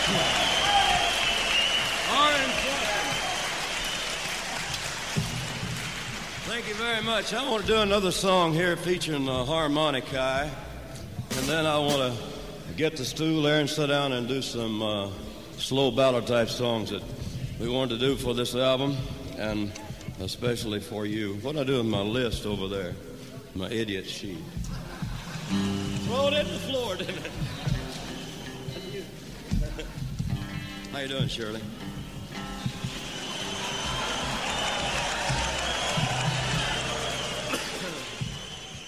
Thank you very much. I want to do another song here featuring harmonica, and then I want to get the stool there and sit down and do some slow ballad type songs that we wanted to do for this album, and especially for you. What I do with my list over there, my idiot sheet. Throw it in the floor, didn't it? How you doing, Shirley?